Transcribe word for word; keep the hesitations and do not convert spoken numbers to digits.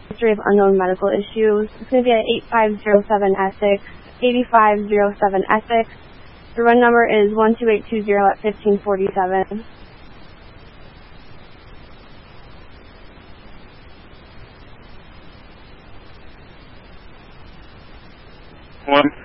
history of unknown medical issues. It's going to be at eight five zero seven Essex, eight five zero seven Essex. The run number is one two eight two zero at fifteen forty-seven. One